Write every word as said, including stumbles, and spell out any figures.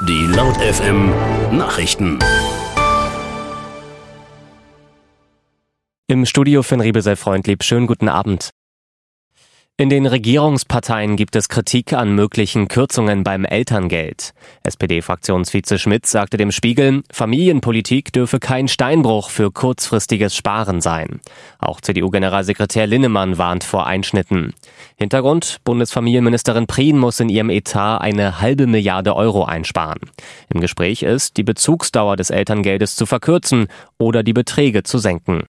Die Laut F M Nachrichten. Im Studio Finn Riebesel freundlieb. Schönen guten Abend. In den Regierungsparteien gibt es Kritik an möglichen Kürzungen beim Elterngeld. S P D-Fraktionsvize Schmidt sagte dem Spiegel, Familienpolitik dürfe kein Steinbruch für kurzfristiges Sparen sein. Auch C D U-Generalsekretär Linnemann warnt vor Einschnitten. Hintergrund, Bundesfamilienministerin Prien muss in ihrem Etat eine halbe Milliarde Euro einsparen. Im Gespräch ist, die Bezugsdauer des Elterngeldes zu verkürzen oder die Beträge zu senken.